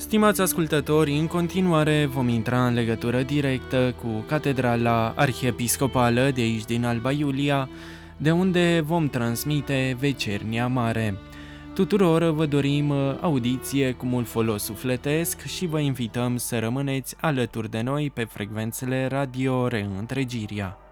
Stimați ascultători, în continuare vom intra în legătură directă cu Catedrala Arhiepiscopală de aici din Alba Iulia, de unde vom transmite Vecernia Mare. Tuturor vă dorim audiție cu mult folos sufletesc și vă invităm să rămâneți alături de noi pe frecvențele Radio Reîntregirea.